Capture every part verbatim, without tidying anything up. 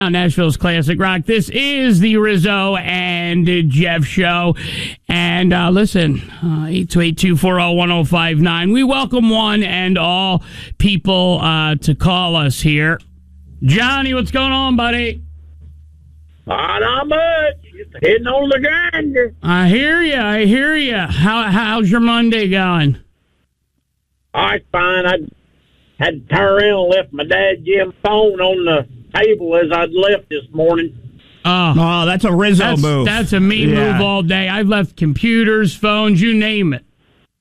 On Nashville's Classic Rock. This is the Rizzo and Jeff Show. And uh, listen, uh, eight two eight, two four zero, one zero five nine. We welcome one and all people uh, to call us here. Johnny, what's going on, buddy? Uh, not much. Just hitting on the grinder. I hear you. I hear you. How, how's your Monday going? All right, fine. I had to turn around and left my dad Jim's phone on the table as I'd left this morning. Oh, oh that's a Rizzo that's, move. That's a me yeah. move all day. I've left computers, phones, you name it.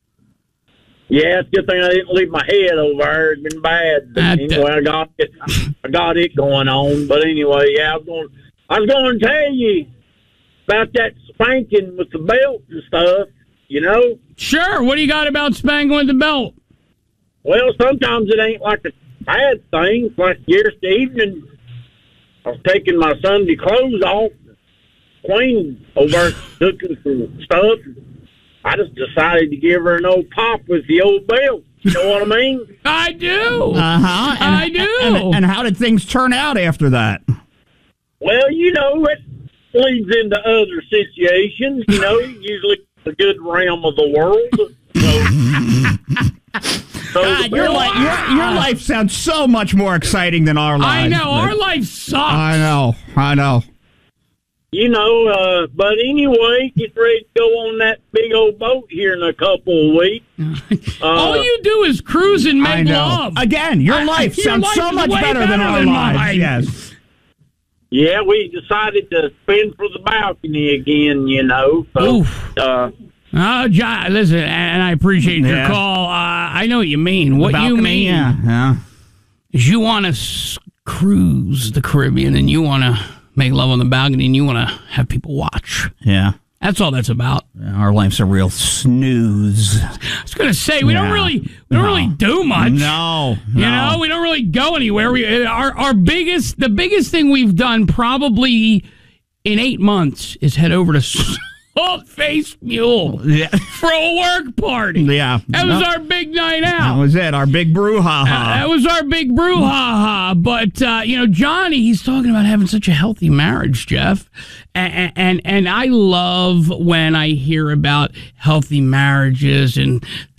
Yeah, it's a good thing I didn't leave my head over there. It'd been bad. But That, anyway, I got it. I got it going on. But anyway, yeah, I was going. I was going to tell you about that spanking with the belt and stuff. You know. Sure. What do you got about spanking with the belt? Well, sometimes it ain't like a bad thing. Like yesterday evening, I was taking my Sunday clothes off. Queen over looking for stuff. I just decided to give her an old pop with the old belt. You know what I mean? I do. Uh-huh. And, I do. And, and how did things turn out after that? Well, you know, it leads into other situations. You know, usually the good realm of the world. So, so God, your, li- your, your life sounds so much more exciting than our lives. I know. Our life sucks. I know. I know. You know, uh, but anyway, get ready to go on that big old boat here in a couple of weeks. Uh, All you do is cruise and make I know. love. Again, your I- life your sounds life so is much way better, better than our than lives. mine. Yes. Yeah, we decided to spin for the balcony again, you know. So, Oof. uh, Oh, John, listen, and I appreciate your Yeah. call. Uh, I know what you mean. What Balcony, you mean Yeah. yeah. is you want to s- cruise the Caribbean and you want to make love on the balcony and you want to have people watch. Yeah. That's all that's about. Our life's a real snooze. I was going to say, we don't Yeah. really we don't No. really do much. No. You no. know, we don't really go anywhere. We our our biggest the biggest thing we've done probably in eight months is head over to Salt Face Mule Yeah. for a work party. Yeah. That was No. our big night That out. was it. Our big brouhaha. Uh, that was our big brouhaha. But, uh, you know, Johnny, he's talking about having such a healthy marriage, Jeff. And, and, and I love when I hear about healthy marriages and